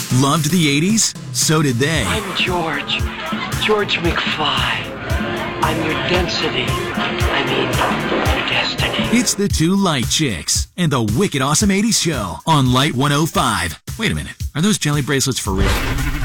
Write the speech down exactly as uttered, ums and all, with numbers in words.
Loved the eighties? So did they. I'm George. George McFly. I'm your density. I mean, your destiny. It's the Two Light Chicks and the Wicked Awesome eighties Show on Light one oh five. Wait a minute. Are those jelly bracelets for real?